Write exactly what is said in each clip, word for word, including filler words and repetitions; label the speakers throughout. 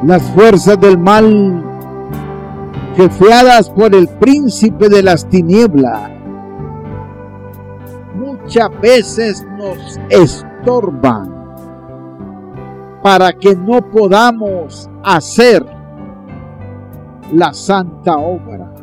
Speaker 1: Las fuerzas del mal, jefeadas por el príncipe de las tinieblas, muchas veces nos estorban para que no podamos hacer la santa obra.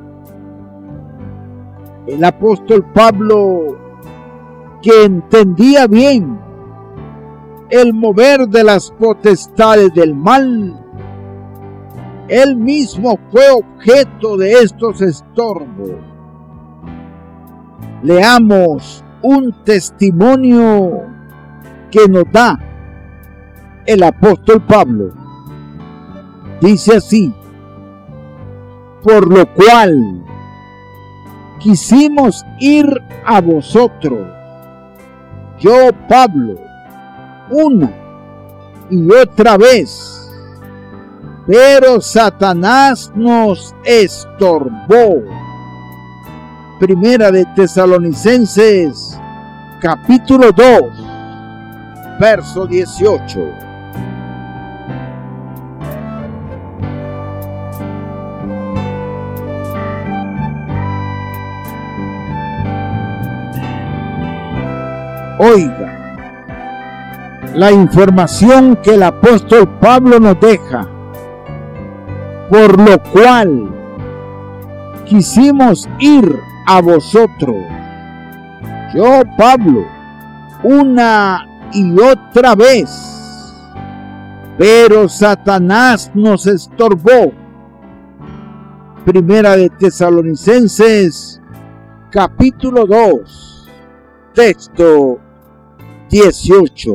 Speaker 1: El apóstol Pablo, que entendía bien el mover de las potestades del mal, él mismo fue objeto de estos estorbos. Leamos un testimonio que nos da el apóstol Pablo. Dice así: por lo cual quisimos ir a vosotros, yo Pablo, una y otra vez, pero Satanás nos estorbó. Primera de Tesalonicenses, capítulo dos, verso dieciocho. Oiga la información que el apóstol Pablo nos deja. Por lo cual quisimos ir a vosotros, yo Pablo, una y otra vez, pero Satanás nos estorbó. Primera de Tesalonicenses, capítulo dos, texto dieciocho.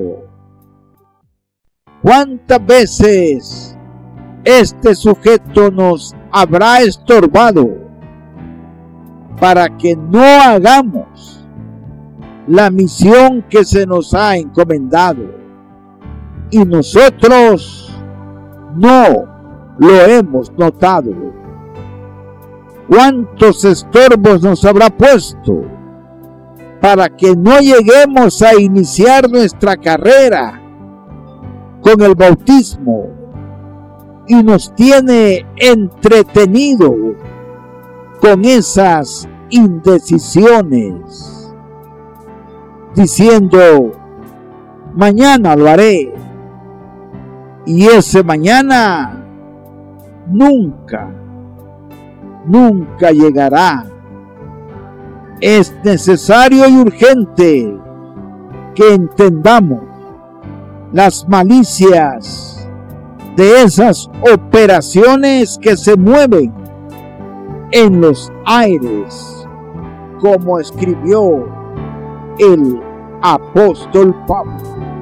Speaker 1: ¿Cuántas veces este sujeto nos habrá estorbado para que no hagamos la misión que se nos ha encomendado? Y nosotros no lo hemos notado. ¿Cuántos estorbos nos habrá puesto para que no lleguemos a iniciar nuestra carrera con el bautismo? Y nos tiene entretenido con esas indecisiones, diciendo, mañana lo haré, y ese mañana nunca, nunca llegará. Es necesario y urgente que entendamos las malicias de esas operaciones que se mueven en los aires, como escribió el apóstol Pablo.